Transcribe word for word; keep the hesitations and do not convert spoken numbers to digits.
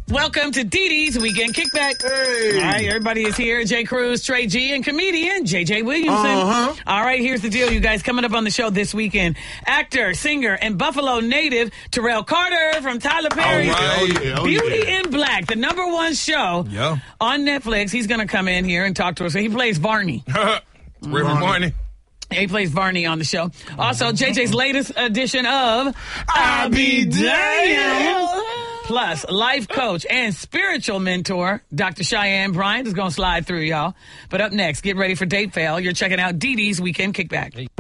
Welcome to Dee Dee's Weekend Kickback. Hey. All right, everybody is here. Jay Cruz, Trey G, and comedian J J Williamson. Uh-huh. All right, here's the deal, you guys. Coming up on the show this weekend, actor, singer, and Buffalo native Terrell Carter from Tyler Perry's All right. Oh, yeah. Oh, Beauty yeah. in Black, the number one show Yeah. on Netflix. He's going to come in here and talk to us. He plays Barney. River Barney. He plays Barney on the show. Also, J J's latest edition of I'll Be Damned. Plus, life coach and spiritual mentor, Doctor Cheyenne Bryant, is going to slide through, y'all. But up next, get ready for Date Fail. You're checking out Dee Dee's Weekend Kickback.